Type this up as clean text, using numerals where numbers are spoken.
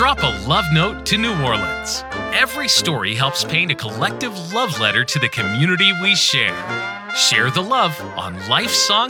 Drop a love note to New Orleans. Every story helps paint a collective love letter to the community we share. Share the love on Life Song